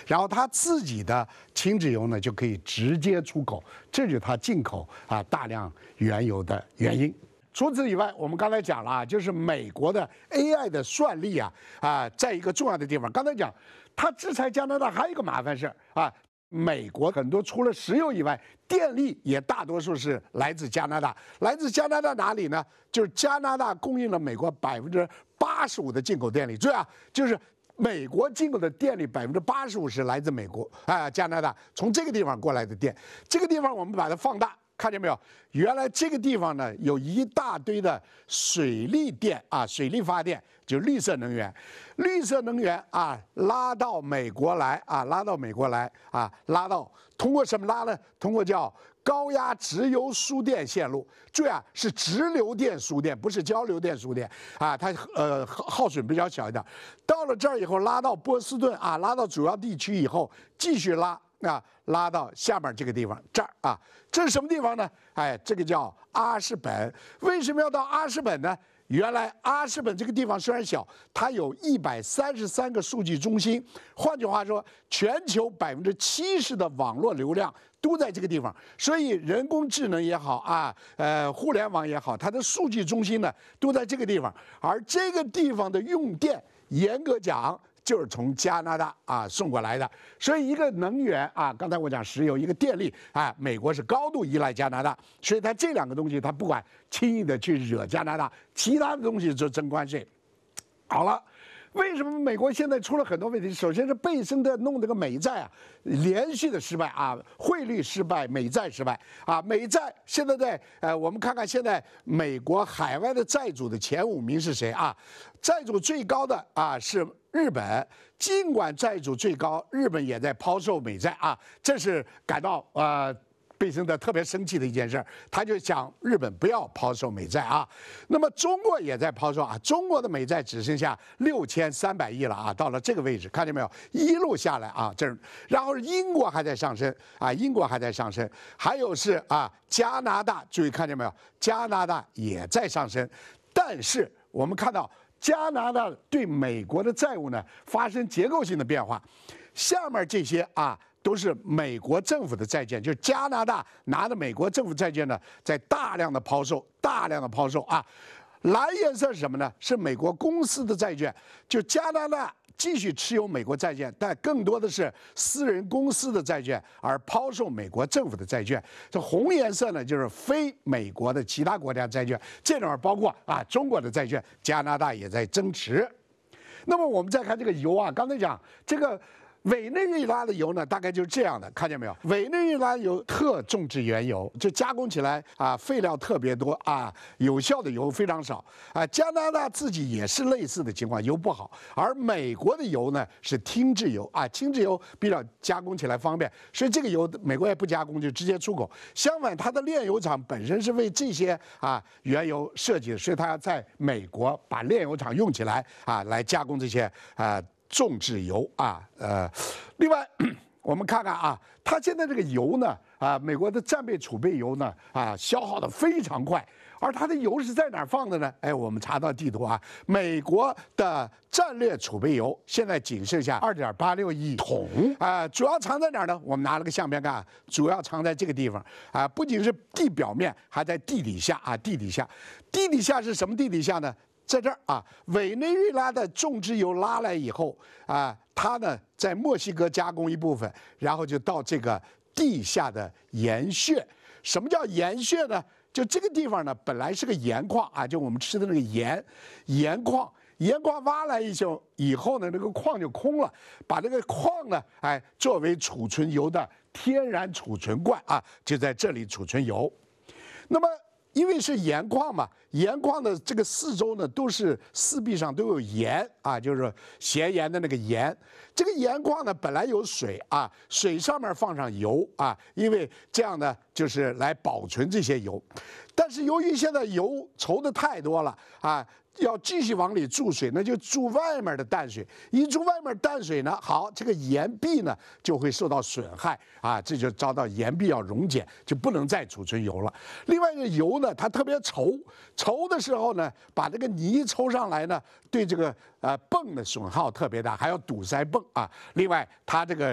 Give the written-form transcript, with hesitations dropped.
然后它自己的轻质油呢就可以直接出口，这就是它进口大量原油的原因。除此以外，我们刚才讲了啊，就是美国的 AI 的算力在一个重要的地方。刚才讲，它制裁加拿大还有一个麻烦事啊。美国很多除了石油以外，电力也大多数是来自加拿大。来自加拿大哪里呢？就是加拿大供应了美国85%的进口电力。注意啊，就是美国进口的电力85%是来自美国加拿大，从这个地方过来的电。这个地方我们把它放大。看见没有？原来这个地方呢有一大堆的水力电水力发电，就绿色能源。绿色能源拉到美国来拉到通过什么拉呢？通过叫高压直流输电线路。注意啊，是直流电输电，不是交流电输电它耗损比较小一点。到了这儿以后，拉到波士顿拉到主要地区以后，继续拉到下面这个地方，这儿这是什么地方呢？这个叫阿什本。为什么要到阿什本呢？原来阿什本这个地方虽然小，它有133个数据中心，换句话说，全球70%的网络流量都在这个地方。所以人工智能也好互联网也好，它的数据中心呢都在这个地方。而这个地方的用电，严格讲，就是从加拿大送过来的。所以一个能源刚才我讲石油，一个电力美国是高度依赖加拿大，所以它这两个东西它不敢轻易的去惹加拿大，其他的东西就征关税。好了。为什么美国现在出了很多问题？首先是贝森特弄这个美债连续的失败汇率失败，美债失败美债现在我们看看现在美国海外的债主的前5名是谁债主最高的是日本，尽管债主最高，日本也在抛售美债这是感到贝森特特别生气的一件事，他就想日本不要抛售美债那么中国也在抛售中国的美债只剩下6300亿了到了这个位置，看见没有？一路下来然后英国还在上升英国还在上升，还有是加拿大，注意看见没有？加拿大也在上升，但是我们看到加拿大对美国的债务呢发生结构性的变化，下面这些都是美国政府的债券，就是加拿大拿的美国政府债券呢，在大量的抛售蓝颜色是什么呢？是美国公司的债券，就加拿大继续持有美国债券，但更多的是私人公司的债券，而抛售美国政府的债券。这红颜色呢，就是非美国的其他国家债券，这里面包括中国的债券，加拿大也在增持。那么我们再看这个油刚才讲这个。委内瑞拉的油呢，大概就是这样的，看见没有？委内瑞拉油特种植原油，就加工起来废料特别多有效的油非常少加拿大自己也是类似的情况，油不好。而美国的油呢是轻质油轻质油比较加工起来方便，所以这个油美国也不加工，就直接出口。相反，它的炼油厂本身是为这些原油设计的，所以它要在美国把炼油厂用起来来加工这些种植油另外我们看看它现在这个油呢美国的战备储备油呢消耗的非常快，而它的油是在哪儿放的呢？我们查到地图美国的战略储备油现在仅剩下2.86亿桶主要藏在哪儿呢？我们拿了个相片看，主要藏在这个地方不仅是地表面，还在地底下地底下是什么地底下呢？在这儿委内瑞拉的种植油拉来以后它呢在墨西哥加工一部分，然后就到这个地下的盐穴。什么叫盐穴呢？就这个地方呢本来是个盐矿就我们吃的那个盐矿挖来以后呢，这个矿就空了，把这个矿呢作为储存油的天然储存罐就在这里储存油。那么因为是盐矿嘛，盐矿的这个四周呢都是四壁上都有盐就是咸盐的那个盐。这个盐矿呢本来有水水上面放上油因为这样呢就是来保存这些油。但是由于现在油稠的太多了要继续往里注水，那就注外面的淡水。一注外面淡水呢，好，这个盐壁呢就会受到损害这就遭到盐壁要溶解，就不能再储存油了。另外，这油呢它特别稠的时候呢，把这个泥抽上来呢，对这个泵的损耗特别大，还要堵塞泵另外，它这个